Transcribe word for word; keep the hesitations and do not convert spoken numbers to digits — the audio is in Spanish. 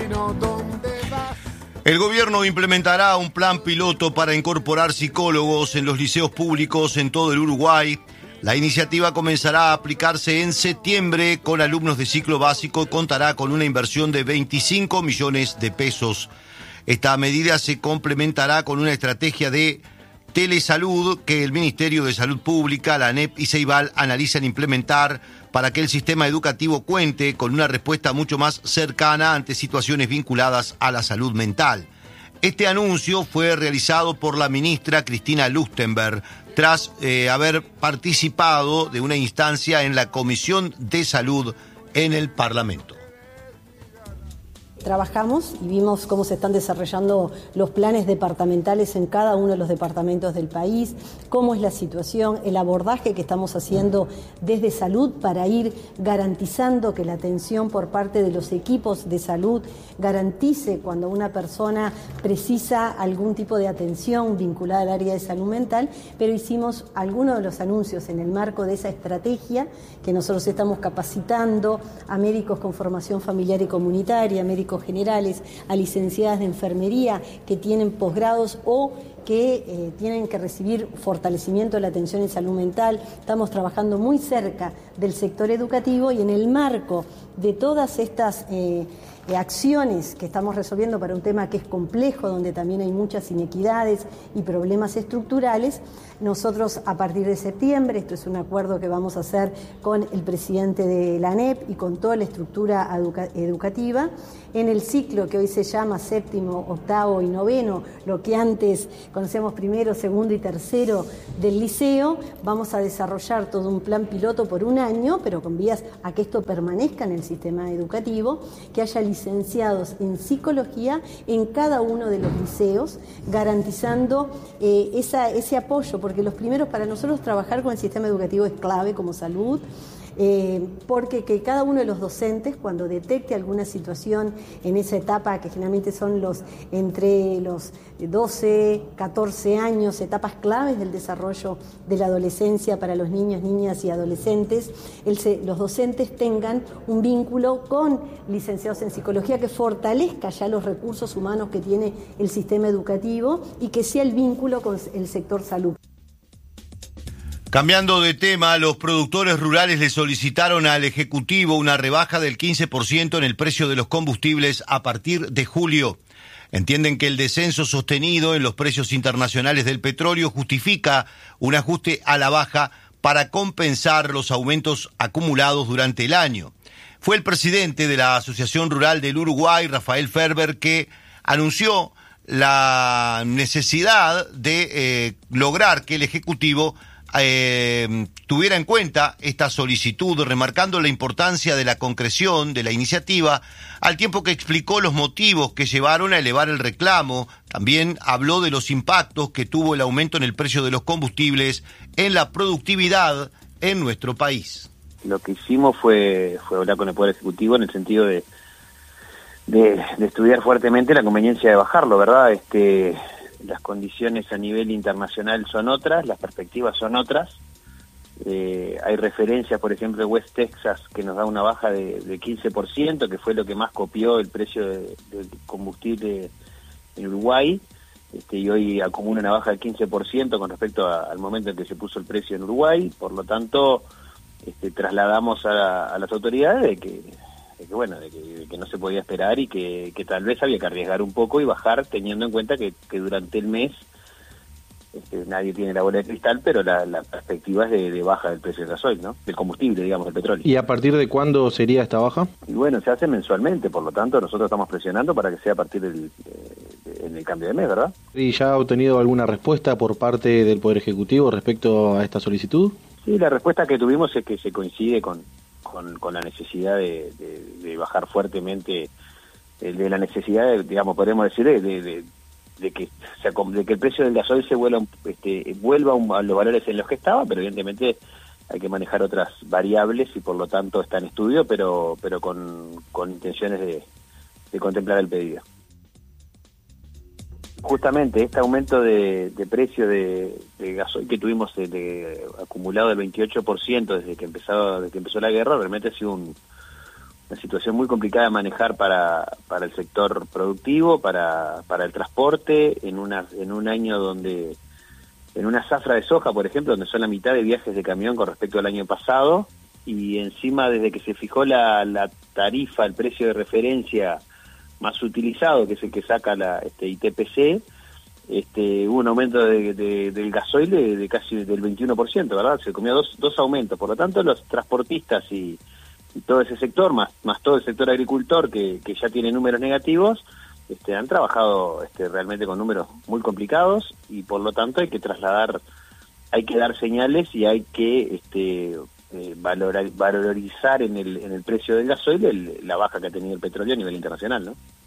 El gobierno implementará un plan piloto para incorporar psicólogos en los liceos públicos en todo el Uruguay. La iniciativa comenzará a aplicarse en septiembre con alumnos de ciclo básico y contará con una inversión de veinticinco millones de pesos. Esta medida se complementará con una estrategia de telesalud que el Ministerio de Salud Pública, la ANEP y Ceibal analizan implementar para que el sistema educativo cuente con una respuesta mucho más cercana ante situaciones vinculadas a la salud mental. Este anuncio fue realizado por la ministra Cristina Lustenberg tras eh, haber participado de una instancia en la Comisión de Salud en el Parlamento. Trabajamos y vimos cómo se están desarrollando los planes departamentales en cada uno de los departamentos del país, cómo es la situación, el abordaje que estamos haciendo desde salud para ir garantizando que la atención por parte de los equipos de salud garantice cuando una persona precisa algún tipo de atención vinculada al área de salud mental, pero hicimos algunos de los anuncios en el marco de esa estrategia que nosotros estamos capacitando a médicos con formación familiar y comunitaria, médicos generales, a licenciadas de enfermería que tienen posgrados o que eh, tienen que recibir fortalecimiento de la atención en salud mental. Estamos trabajando muy cerca del sector educativo y en el marco de todas estas eh, eh, acciones que estamos resolviendo para un tema que es complejo, donde también hay muchas inequidades y problemas estructurales, nosotros a partir de septiembre, esto es un acuerdo que vamos a hacer con el presidente de la ANEP y con toda la estructura educa- educativa, en el ciclo que hoy se llama séptimo, octavo y noveno, lo que antes conocemos primero, segundo y tercero del liceo, vamos a desarrollar todo un plan piloto por un año, pero con vías a que esto permanezca en el sistema educativo, que haya licenciados en psicología en cada uno de los liceos, garantizando eh, esa, ese apoyo, porque los primeros, para nosotros trabajar con el sistema educativo es clave como salud, Eh, porque que cada uno de los docentes, cuando detecte alguna situación en esa etapa, que generalmente son los entre los doce, catorce años, etapas claves del desarrollo de la adolescencia para los niños, niñas y adolescentes, el, los docentes tengan un vínculo con licenciados en psicología que fortalezca ya los recursos humanos que tiene el sistema educativo y que sea el vínculo con el sector salud. Cambiando de tema, los productores rurales le solicitaron al Ejecutivo una rebaja del quince por ciento en el precio de los combustibles a partir de julio. Entienden que el descenso sostenido en los precios internacionales del petróleo justifica un ajuste a la baja para compensar los aumentos acumulados durante el año. Fue el presidente de la Asociación Rural del Uruguay, Rafael Ferber, que anunció la necesidad de eh, lograr que el Ejecutivo Eh, tuviera en cuenta esta solicitud, remarcando la importancia de la concreción de la iniciativa, al tiempo que explicó los motivos que llevaron a elevar el reclamo. También habló de los impactos que tuvo el aumento en el precio de los combustibles en la productividad en nuestro país. Lo que hicimos fue, fue hablar con el Poder Ejecutivo en el sentido de, de, de estudiar fuertemente la conveniencia de bajarlo, ¿verdad? Este... Las condiciones a nivel internacional son otras, las perspectivas son otras. Eh, hay referencias, por ejemplo, de West Texas, que nos da una baja de, de quince por ciento, que fue lo que más copió el precio de, del combustible en Uruguay, este, y hoy acumula una baja del quince por ciento con respecto a, al momento en que se puso el precio en Uruguay. Por lo tanto, este, trasladamos a, a las autoridades de que... de que bueno, de que, de que no se podía esperar y que, que tal vez había que arriesgar un poco y bajar, teniendo en cuenta que, que durante el mes este, nadie tiene la bola de cristal, pero la, la perspectiva es de, de baja del precio del gasoil, ¿no? Del combustible, digamos, del petróleo. ¿Y a partir de cuándo sería esta baja? Y bueno, se hace mensualmente, por lo tanto nosotros estamos presionando para que sea a partir del eh, en el cambio de mes, ¿verdad? ¿Y ya ha obtenido alguna respuesta por parte del Poder Ejecutivo respecto a esta solicitud? Sí, la respuesta que tuvimos es que se coincide con Con, con la necesidad de, de, de bajar fuertemente, de, de la necesidad, de, digamos, podemos decir, de, de, de, que, o sea, de que el precio del gasoil se vuelva, este, vuelva a los valores en los que estaba, pero evidentemente hay que manejar otras variables y por lo tanto está en estudio, pero pero con, con intenciones de, de contemplar el pedido. Justamente este aumento de, de precio de, de gasoil que tuvimos de, de, acumulado del veintiocho por ciento desde que empezó, desde que empezó la guerra, realmente ha sido un, una situación muy complicada de manejar para, para el sector productivo, para, para el transporte, en una, en un año donde, en una zafra de soja, por ejemplo, donde son la mitad de viajes de camión con respecto al año pasado, y encima desde que se fijó la, la tarifa, el precio de referencia más utilizado, que es el que saca la este, I T P C, este, hubo un aumento de, de, del gasoil de, de casi del veintiuno por ciento, ¿verdad? Se comió dos, dos aumentos, por lo tanto los transportistas y, y todo ese sector, más, más todo el sector agricultor que, que ya tiene números negativos, este, han trabajado este, realmente con números muy complicados, y por lo tanto hay que trasladar, hay que dar señales y hay que este, eh, valorar, valorizar en el, en el precio del gasoil el, la baja que ha tenido el petróleo a nivel internacional, ¿no?